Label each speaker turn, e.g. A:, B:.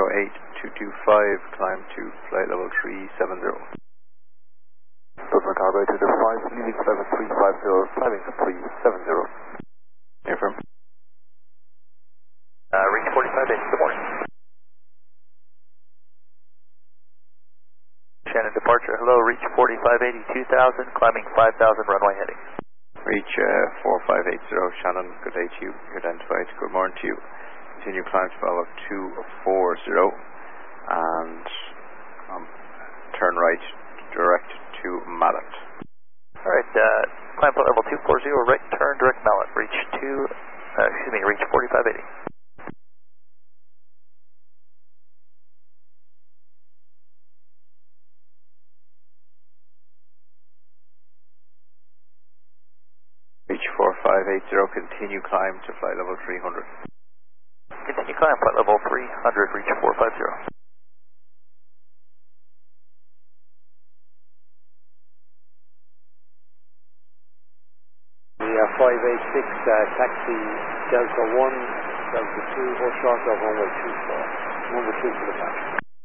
A: 08225, climb to flight level 370.
B: Delta Tower to the 5, leaving level 350, climbing to 370.
A: Affirm.
C: Reach 4580, good morning. Shannon departure, hello, reach 4580, 2000, climbing 5000, runway heading.
A: Reach 4580, Shannon, good day to you, identified, good morning to you. Continue climb to level 240 and turn right direct to Mallet.
C: Alright, climb flight level 240, right turn direct Mallet, reach 4580.
A: Reach 4580, continue climb to flight level 300.
C: Continue climb, flight level 300, reach 450.
D: The 586 taxi Delta 1, Delta 2, or short of runway 24. Number 2 for the passenger.